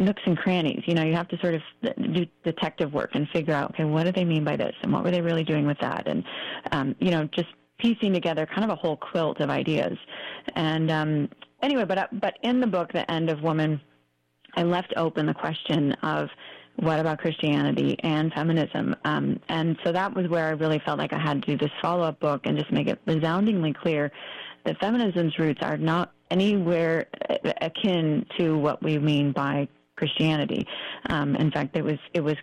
nooks and crannies. You have to sort of do detective work and figure out, okay, what do they mean by this, and what were they really doing with that, and just piecing together kind of a whole quilt of ideas. And anyway, but in the book, The End of Woman, I left open the question of what about Christianity and feminism? And so that was where I really felt like I had to do this follow-up book and just make it resoundingly clear that feminism's roots are not anywhere akin to what we mean by Christianity. In fact, it was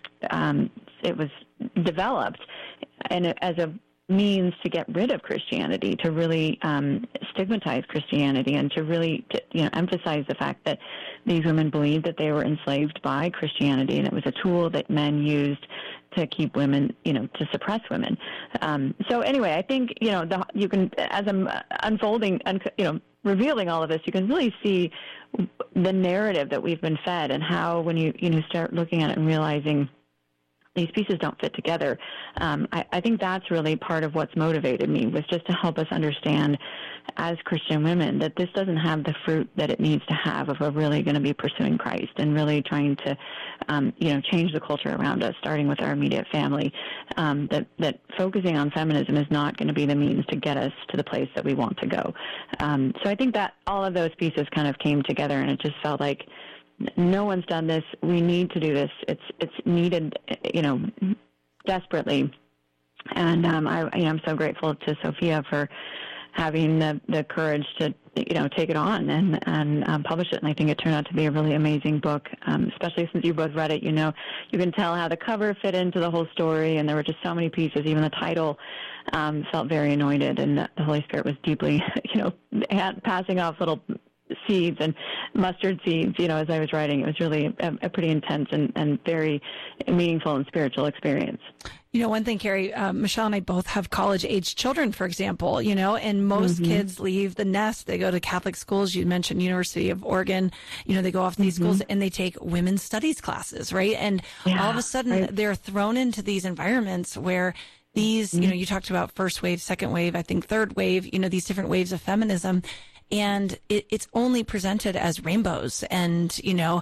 developed as a means to get rid of Christianity, to really stigmatize Christianity, and to really emphasize the fact that these women believed that they were enslaved by Christianity, and it was a tool that men used to keep women, to suppress women. So anyway, I think you can, as I'm unfolding, revealing all of this, you can really see the narrative that we've been fed, and how when you start looking at it and realizing these pieces don't fit together. I think that's really part of what's motivated me, was just to help us understand as Christian women that this doesn't have the fruit that it needs to have if we're really going to be pursuing Christ and really trying to, change the culture around us, starting with our immediate family, that focusing on feminism is not going to be the means to get us to the place that we want to go. So I think that all of those pieces kind of came together, and it just felt like no one's done this. We need to do this. It's needed, desperately. And I'm so grateful to Sophia for having the courage to take it on and publish it. And I think it turned out to be a really amazing book, especially since you both read it. You can tell how the cover fit into the whole story, and there were just so many pieces. Even the title felt very anointed, and the Holy Spirit was deeply, passing off little seeds and mustard seeds, as I was writing. It was really a pretty intense and very meaningful and spiritual experience. One thing, Carrie, Michelle and I both have college-age children, for example, and most kids leave the nest. They go to Catholic schools. You mentioned University of Oregon. They go off to these schools and they take women's studies classes, right? And all of a sudden they're thrown into these environments where these, you talked about first wave, second wave, I think third wave, these different waves of feminism. And it's only presented as rainbows and,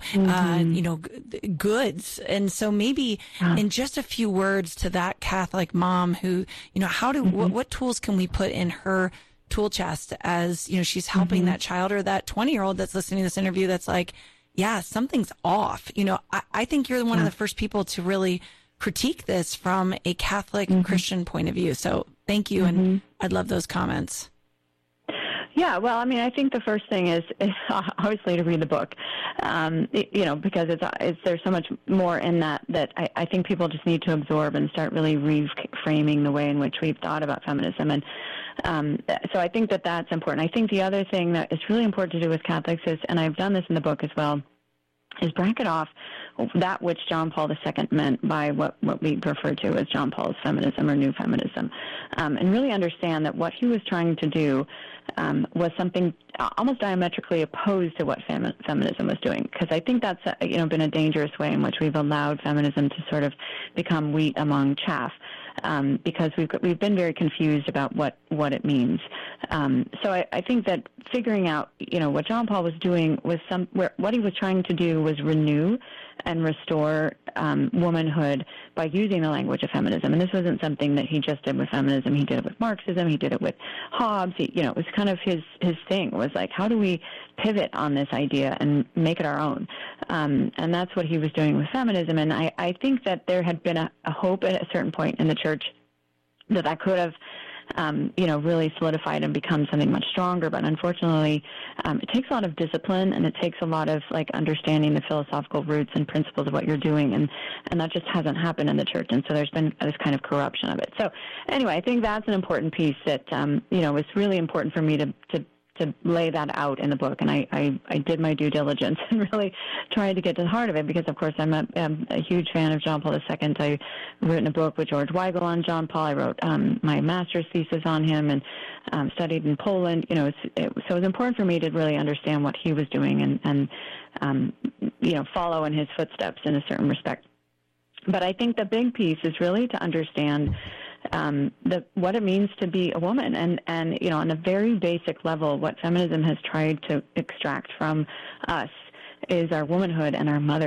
goods. And so maybe in just a few words to that Catholic mom who, what tools can we put in her tool chest as, she's helping that child or that 20-year-old that's listening to this interview that's like, yeah, something's off. I think you're one of the first people to really critique this from a Catholic Christian point of view. So thank you. And I'd love those comments. Yeah, well, I think the first thing is obviously to read the book, because there's so much more in that I think people just need to absorb and start really reframing the way in which we've thought about feminism. And so I think that that's important. I think the other thing that is really important to do with Catholics is, and I've done this in the book as well, is bracket off that which John Paul II meant by what we refer to as John Paul's feminism or new feminism, and really understand that what he was trying to do was something almost diametrically opposed to what feminism was doing. Because I think that's been a dangerous way in which we've allowed feminism to sort of become wheat among chaff. Because we've been very confused about what it means. So I think that figuring out, what John Paul was doing was what he was trying to do was renew and restore womanhood by using the language of feminism. And this wasn't something that he just did with feminism. He did it with Marxism. He did it with Hobbes. It was kind of his thing. Was like, how do we pivot on this idea and make it our own? And that's what he was doing with feminism. And I think that there had been a hope at a certain point in the church that could have, really solidified and become something much stronger. But unfortunately, it takes a lot of discipline, and it takes a lot of understanding the philosophical roots and principles of what you're doing, and that just hasn't happened in the church. And so there's been this kind of corruption of it. So anyway, I think that's an important piece that was really important for me to lay that out in the book, and I did my due diligence and really tried to get to the heart of it, because of course I'm a huge fan of John Paul II. I wrote a book with George Weigel on John Paul. I wrote my master's thesis on him, and studied in Poland. So it was important for me to really understand what he was doing and follow in his footsteps in a certain respect. But I think the big piece is really to understand what it means to be a woman, and on a very basic level, what feminism has tried to extract from us is our womanhood and our motherhood.